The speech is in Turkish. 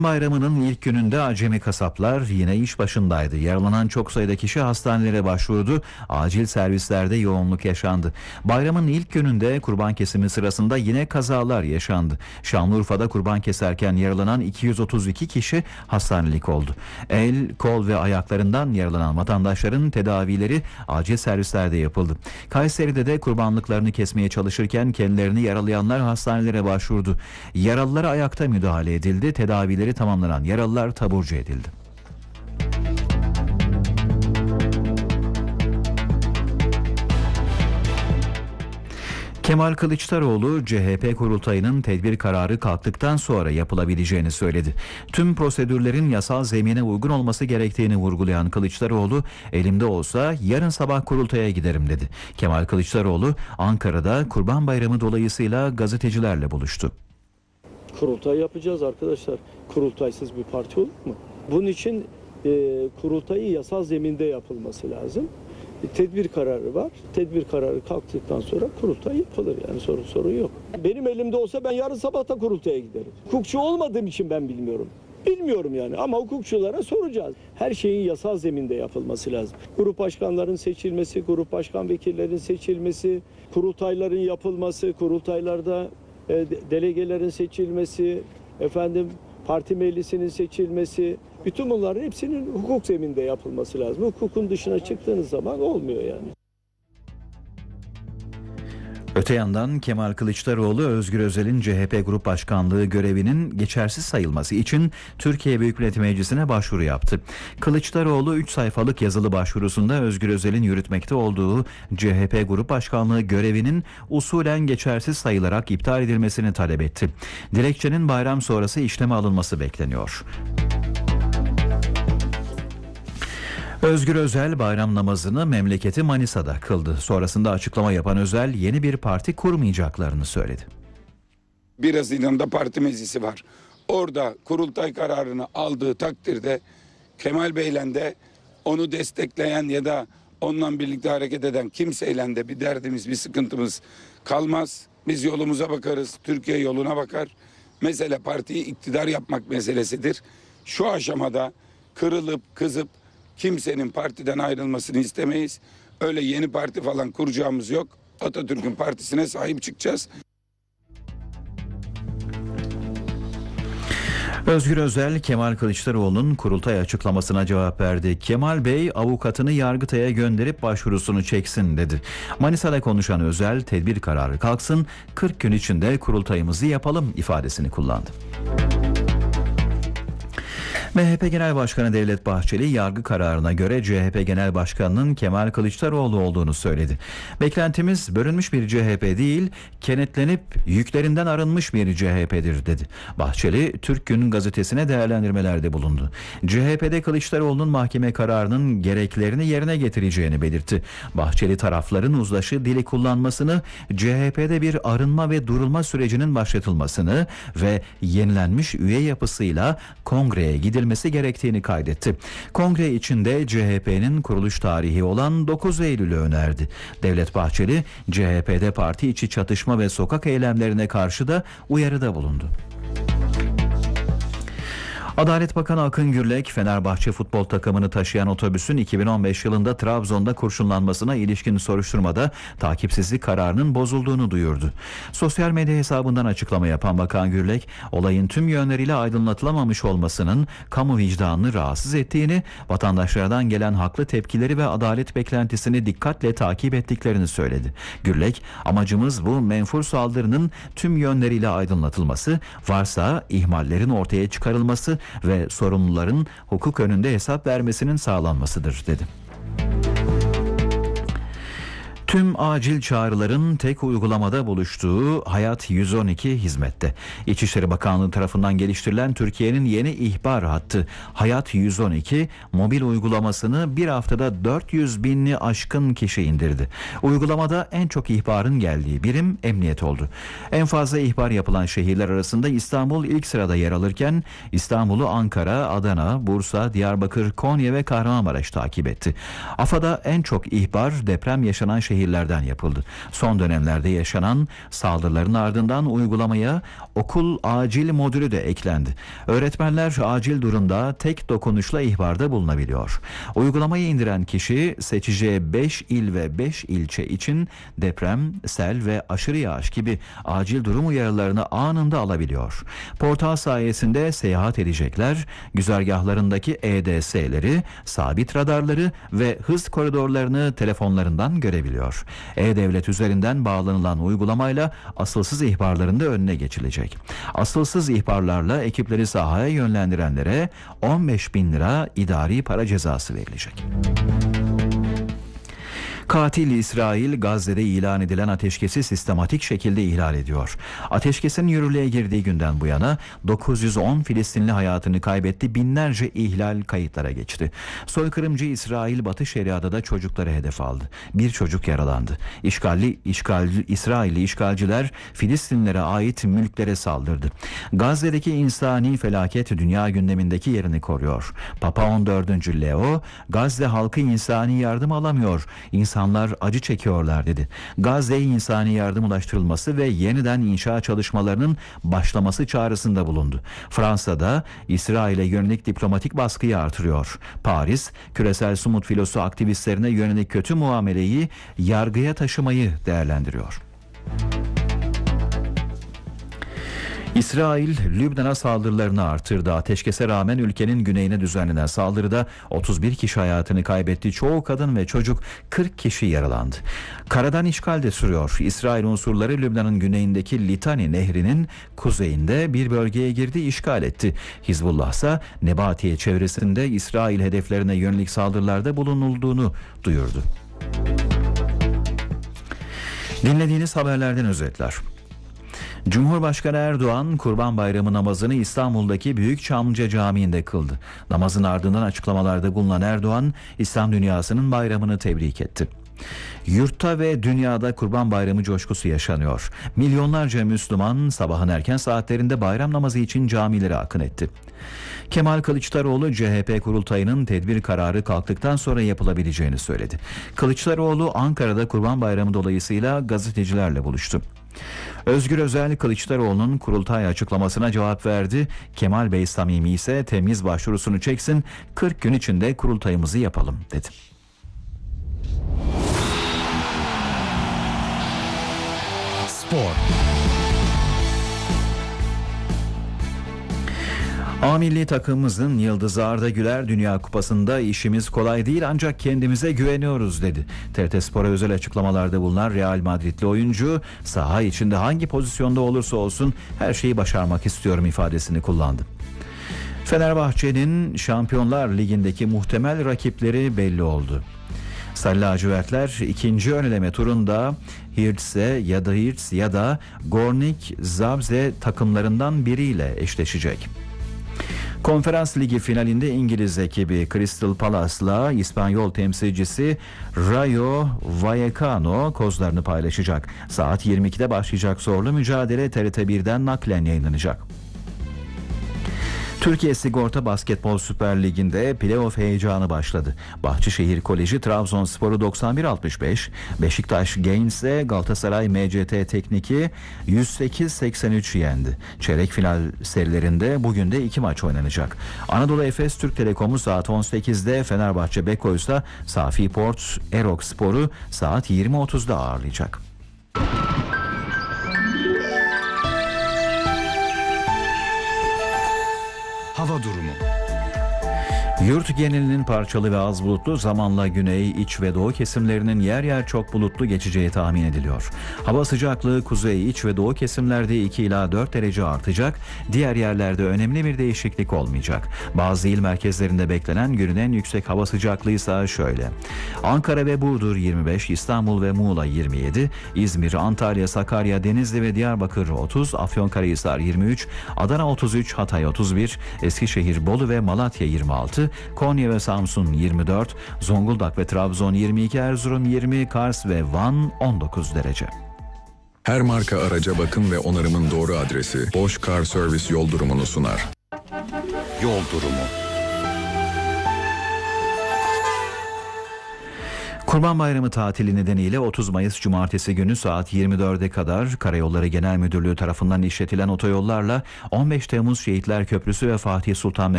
Bayramının ilk gününde acemi kasaplar yine iş başındaydı. Yaralanan çok sayıda kişi hastanelere başvurdu. Acil servislerde yoğunluk yaşandı. Bayramın ilk gününde kurban kesimi sırasında yine kazalar yaşandı. Şanlıurfa'da kurban keserken yaralanan 232 kişi hastanelik oldu. El, kol ve ayaklarından yaralanan vatandaşların tedavileri acil servislerde yapıldı. Kayseri'de de kurbanlıklarını kesmeye çalışırken kendilerini yaralayanlar hastanelere başvurdu. Yaralılara ayakta müdahale edildi. Tedavileri tamamlanan yaralılar taburcu edildi. Kemal Kılıçdaroğlu, CHP kurultayının tedbir kararı kalktıktan sonra yapılabileceğini söyledi. Tüm prosedürlerin yasal zemine uygun olması gerektiğini vurgulayan Kılıçdaroğlu, elimde olsa yarın sabah kurultaya giderim dedi. Kemal Kılıçdaroğlu, Ankara'da Kurban Bayramı dolayısıyla gazetecilerle buluştu. Kurultay yapacağız arkadaşlar. Kurultaysız bir parti olur mu? Bunun için kurultayın yasal zeminde yapılması lazım. Tedbir kararı var. Tedbir kararı kalktıktan sonra kurultay yapılır. Yani sorun yok. Benim elimde olsa ben yarın sabah da kurultaya giderim. Hukukçu olmadığım için ben bilmiyorum. Bilmiyorum yani ama hukukçulara soracağız. Her şeyin yasal zeminde yapılması lazım. Grup başkanların seçilmesi, grup başkan vekillerin seçilmesi, kurultayların yapılması, kurultaylarda delegelerin seçilmesi, parti meclisinin seçilmesi, bütün bunların hepsinin hukuk zeminde yapılması lazım. Hukukun dışına çıktığınız zaman olmuyor yani. Öte yandan Kemal Kılıçdaroğlu, Özgür Özel'in CHP Grup Başkanlığı görevinin geçersiz sayılması için Türkiye Büyük Millet Meclisi'ne başvuru yaptı. Kılıçdaroğlu 3 sayfalık yazılı başvurusunda Özgür Özel'in yürütmekte olduğu CHP Grup Başkanlığı görevinin usulen geçersiz sayılarak iptal edilmesini talep etti. Dilekçenin bayram sonrası işleme alınması bekleniyor. Özgür Özel bayram namazını memleketi Manisa'da kıldı. Sonrasında açıklama yapan Özel yeni bir parti kurmayacaklarını söyledi. 1 Haziran'da parti meclisi var. Orada kurultay kararını aldığı takdirde Kemal Bey'le de onu destekleyen ya da onunla birlikte hareket eden kimseyle de bir derdimiz, bir sıkıntımız kalmaz. Biz yolumuza bakarız, Türkiye yoluna bakar. Mesele partiyi iktidar yapmak meselesidir. Şu aşamada kırılıp kızıp kimsenin partiden ayrılmasını istemeyiz. Öyle yeni parti falan kuracağımız yok. Atatürk'ün partisine sahip çıkacağız. Özgür Özel, Kemal Kılıçdaroğlu'nun kurultay açıklamasına cevap verdi. Kemal Bey, avukatını Yargıtay'a gönderip başvurusunu çeksin dedi. Manisa'da konuşan Özel, tedbir kararı kalksın, 40 gün içinde kurultayımızı yapalım ifadesini kullandı. MHP Genel Başkanı Devlet Bahçeli yargı kararına göre CHP Genel Başkanı'nın Kemal Kılıçdaroğlu olduğunu söyledi. Beklentimiz bölünmüş bir CHP değil, kenetlenip yüklerinden arınmış bir CHP'dir dedi. Bahçeli, Türk Gün gazetesine değerlendirmelerde bulundu. CHP'de Kılıçdaroğlu'nun mahkeme kararının gereklerini yerine getireceğini belirtti. Bahçeli tarafların uzlaşı dili kullanmasını, CHP'de bir arınma ve durulma sürecinin başlatılmasını ve yenilenmiş üye yapısıyla kongreye gidilmesi gerektiğini kaydetti. Kongre içinde CHP'nin kuruluş tarihi olan 9 Eylül'ü önerdi. Devlet Bahçeli, CHP'de parti içi çatışma ve sokak eylemlerine karşı da uyarıda bulundu. Adalet Bakanı Akın Gürlek, Fenerbahçe futbol takımını taşıyan otobüsün 2015 yılında Trabzon'da kurşunlanmasına ilişkin soruşturmada takipsizlik kararının bozulduğunu duyurdu. Sosyal medya hesabından açıklama yapan Bakan Gürlek, olayın tüm yönleriyle aydınlatılamamış olmasının kamu vicdanını rahatsız ettiğini, vatandaşlardan gelen haklı tepkileri ve adalet beklentisini dikkatle takip ettiklerini söyledi. Gürlek, amacımız bu menfur saldırının tüm yönleriyle aydınlatılması, varsa ihmallerin ortaya çıkarılması ve sorumluların hukuk önünde hesap vermesinin sağlanmasıdır dedi. Tüm acil çağrıların tek uygulamada buluştuğu Hayat 112 hizmette. İçişleri Bakanlığı tarafından geliştirilen Türkiye'nin yeni ihbar hattı Hayat 112 mobil uygulamasını bir haftada 400 binli aşkın kişi indirdi. Uygulamada en çok ihbarın geldiği birim emniyet oldu. En fazla ihbar yapılan şehirler arasında İstanbul ilk sırada yer alırken İstanbul'u Ankara, Adana, Bursa, Diyarbakır, Konya ve Kahramanmaraş takip etti. AFAD'a en çok ihbar deprem yaşanan şehirler şehirlerden yapıldı. Son dönemlerde yaşanan saldırıların ardından uygulamaya okul acil modülü de eklendi. Öğretmenler acil durumda tek dokunuşla ihbarda bulunabiliyor. Uygulamayı indiren kişi seçeceği 5 il ve 5 ilçe için deprem, sel ve aşırı yağış gibi acil durum uyarılarını anında alabiliyor. Portal sayesinde seyahat edecekler, güzergahlarındaki EDS'leri, sabit radarları ve hız koridorlarını telefonlarından görebiliyor. E-Devlet üzerinden bağlanılan uygulamayla asılsız ihbarların da önüne geçilecek. Asılsız ihbarlarla ekipleri sahaya yönlendirenlere 15.000 lira idari para cezası verilecek. Katil İsrail, Gazze'de ilan edilen ateşkesi sistematik şekilde ihlal ediyor. Ateşkesin yürürlüğe girdiği günden bu yana 910 Filistinli hayatını kaybetti, binlerce ihlal kayıtlara geçti. Soykırımcı İsrail, Batı Şeria'da çocukları hedef aldı. Bir çocuk yaralandı. İsrailli işgalciler Filistinlilere ait mülklere saldırdı. Gazze'deki insani felaket dünya gündemindeki yerini koruyor. Papa 14. Leo, Gazze halkı insani yardım alamıyor, İnsanlar acı çekiyorlar dedi. Gazze'ye insani yardım ulaştırılması ve yeniden inşa çalışmalarının başlaması çağrısında bulundu. Fransa'da İsrail'e yönelik diplomatik baskıyı artırıyor. Paris, küresel somut filosu aktivistlerine yönelik kötü muameleyi yargıya taşımayı değerlendiriyor. İsrail, Lübnan'a saldırılarını artırdı. Ateşkese rağmen ülkenin güneyine düzenlenen saldırıda 31 kişi hayatını kaybetti. Çoğu kadın ve çocuk, 40 kişi yaralandı. Karadan işgal de sürüyor. İsrail unsurları Lübnan'ın güneyindeki Litani Nehri'nin kuzeyinde bir bölgeye girdi, işgal etti. Hizbullah ise Nebatiye çevresinde İsrail hedeflerine yönelik saldırılarda bulunulduğunu duyurdu. Dinlediğiniz haberlerden özetler. Cumhurbaşkanı Erdoğan, Kurban Bayramı namazını İstanbul'daki Büyükçamlıca Camii'nde kıldı. Namazın ardından açıklamalarda bulunan Erdoğan, İslam dünyasının bayramını tebrik etti. Yurtta ve dünyada Kurban Bayramı coşkusu yaşanıyor. Milyonlarca Müslüman sabahın erken saatlerinde bayram namazı için camilere akın etti. Kemal Kılıçdaroğlu, CHP kurultayının tedbir kararı kalktıktan sonra yapılabileceğini söyledi. Kılıçdaroğlu, Ankara'da Kurban Bayramı dolayısıyla gazetecilerle buluştu. Özgür Özel, Kılıçdaroğlu'nun kurultay açıklamasına cevap verdi. Kemal Bey samimi ise temyiz başvurusunu çeksin, 40 gün içinde kurultayımızı yapalım dedi. Spor. A milli takımımızın yıldızı Arda Güler, Dünya Kupası'nda işimiz kolay değil ancak kendimize güveniyoruz dedi. TRT Spor'a özel açıklamalarda bulunan Real Madridli oyuncu, saha içinde hangi pozisyonda olursa olsun her şeyi başarmak istiyorum ifadesini kullandı. Fenerbahçe'nin Şampiyonlar Ligi'ndeki muhtemel rakipleri belli oldu. Sarı lacivertler ikinci ön eleme turunda Hirtz ya da Gornik Zabrze takımlarından biriyle eşleşecek. Konferans Ligi finalinde İngiliz ekibi Crystal Palace'la İspanyol temsilcisi Rayo Vallecano kozlarını paylaşacak. Saat 22'de başlayacak zorlu mücadele TRT 1'den naklen yayınlanacak. Türkiye Sigorta Basketbol Süper Ligi'nde playoff heyecanı başladı. Bahçeşehir Koleji Trabzonspor'u 91-65, Beşiktaş Gaines'e Galatasaray MCT Teknik'i 108-83 yendi. Çeyrek final serilerinde bugün de 2 maç oynanacak. Anadolu Efes Türk Telekom'u saat 18'de, Fenerbahçe Beko ise Safi Port Erok Spor'u saat 20.30'da ağırlayacak. Hava durumu. Yurt genelinin parçalı ve az bulutlu, zamanla güney, iç ve doğu kesimlerinin yer yer çok bulutlu geçeceği tahmin ediliyor. Hava sıcaklığı kuzey, iç ve doğu kesimlerde 2 ila 4 derece artacak. Diğer yerlerde önemli bir değişiklik olmayacak. Bazı il merkezlerinde beklenen günün en yüksek hava sıcaklığı ise şöyle: Ankara ve Burdur 25, İstanbul ve Muğla 27, İzmir, Antalya, Sakarya, Denizli ve Diyarbakır 30, Afyonkarahisar 23, Adana 33, Hatay 31, Eskişehir, Bolu ve Malatya 26, Konya ve Samsun 24, Zonguldak ve Trabzon 22, Erzurum 20, Kars ve Van 19 derece. Her marka araca bakım ve onarımın doğru adresi Bosch Car Service yol durumunu sunar. Yol durumu. Kurban Bayramı tatili nedeniyle 30 Mayıs Cumartesi günü saat 24'e kadar Karayolları Genel Müdürlüğü tarafından işletilen otoyollarla 15 Temmuz Şehitler Köprüsü ve Fatih Sultan